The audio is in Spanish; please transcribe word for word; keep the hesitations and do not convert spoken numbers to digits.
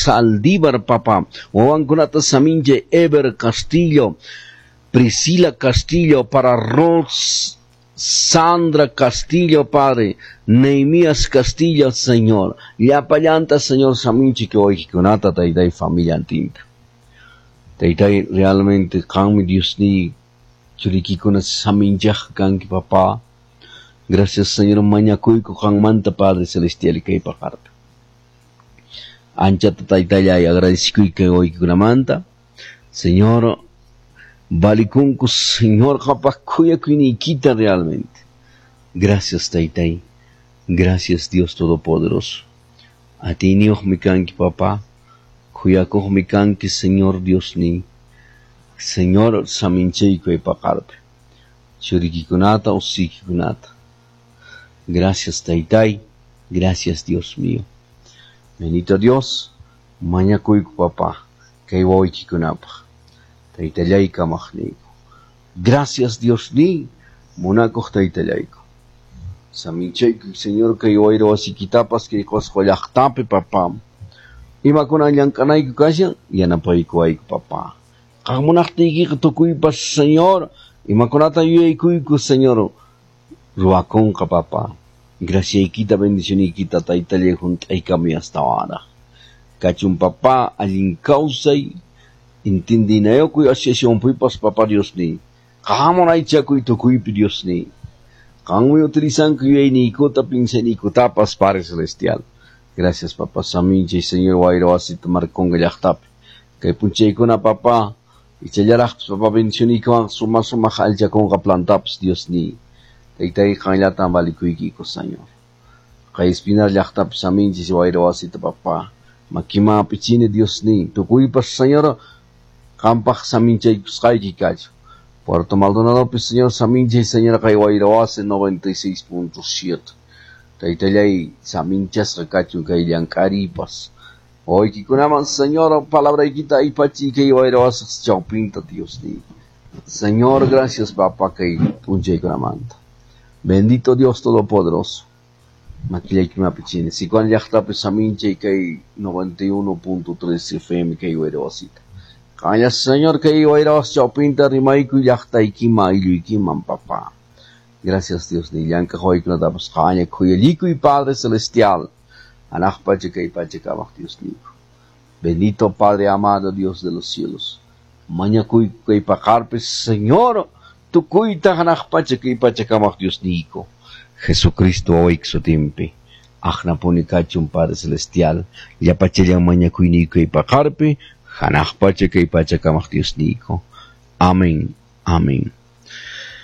Saldívar, papá. Wawankunata saminche Ever Castillo, Priscila Castillo, para Ros, Sandra Castillo, Padre, Nehemías Castillo, Señor. Ya payanta, Señor, saminche que hoy kunata taitai familia antinta. Taitai realmente kami Dios ni churiki kuna saminjah kanki papá. Gracias, Señor, mañakuy ko kang manta, Padre Celestial, kay pakarta. Ancha tataytayay, agradezco que hoy kuna manta. Señor, balikunko, Señor, kapag kuya kuinikita realmente. Gracias, Taytay. Gracias, Dios Todopoderoso. A ti ni mi kanki, papá. Kuya ko mi kanki, Señor Dios ni. Señor, saminchey kay pakarta. Churiki kunata o siki kunata. Gracias, Taytay. Gracias, Dios mío. Bendito Dios. Mañakuy ko papá. Kay woy kikunapa. Taytayay ka mahniko. Gracias, Dios ni. Munakok taytayay ko. Sa minchay ko, Señor, kay woy raw si kitapas kay kos kolyaktape papá. Ima ko na niyang kanay ko kasya. Yan ang pay ko ay ko papá. Kamunakti ki katukuy pa, Señor. Ima ko na tayo ay kuy ko, Señor. Ruakon ka, papá. Gracia y quita bendición y quita taitale junto a kami hasta ahora. Cachun papá, alin causay, intindi na yo kuy asyasyon puipas papá Dios ni. Kahamon ay tiya kuy tukuy pi Dios ni. Kang mo utilizan kuy ay ni iko tapinsan iko tapas Padre Celestial. Gracias papá sa amin, Jay Señor, wairo asit markong galyaktap. Kay punchay ko na papá, ichayarak papá bendición iko ang sumasumahal dya kong kaplantaps Dios ni. Taytay kanila tambali kuiki ko, Señor. Kay espinar yaktap sa amin, si wairo asit papá. Makima pichine Dios ni. Tukuy pa, Señor, kampak sa amin chay kuskay kikaj. Puerto Maldonado, Señor, sa amin chay, Señor, kay wairo asit noventa y seis punto siete. Taytay sa amin chay sa kachu kay liang karipas. Hoy kikunaman, Señor, palabra kita ipachi kay wairo asit sa pinta Dios ni. Señor, gracias, papá, kay punchay kunamanta. Bendito Dios Todopoderoso. Maquillay que me apichine. Si cuando ya está pesaminche que noventa y uno punto tres F M que yo era osita. Kaya Señor que yo era osita pinta rimaiku ya está ikima iluikiman papá. Gracias Dios ni yanka hoy que no damos kaya kuyeliku y Padre Celestial. Anakpache que ipache kabak Dios nico. Bendito Padre amado Dios de los cielos. Mañakuy que ipakarpe Señor. Tukuy tahanak pachaki pachakamak Dios niko. Jesucristo hoy xotimpe. Achna punikachum Padre Celestial. Ya pachayang manyakuy niko ipakarpe. Hanak pachaki pachakamak Dios niko. Amén. Amén.